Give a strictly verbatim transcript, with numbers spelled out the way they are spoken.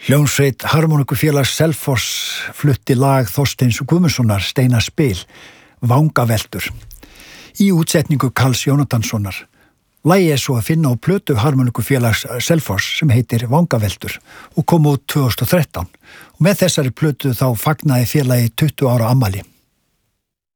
Hljómsveit Harmonikufélags Selfoss flutti lag Þorsteins Guðmundssonar Steina spil, Vangaveltur, í útsetningu Karls Jónatanssonar. Lagið er svo að finna á plötu Harmonikufélags Selfoss sem heitir Vangaveltur og kom út tvö þúsund og þrettán. Og með þessari plötu þá fagnaði félagi tuttugu ára afmæli.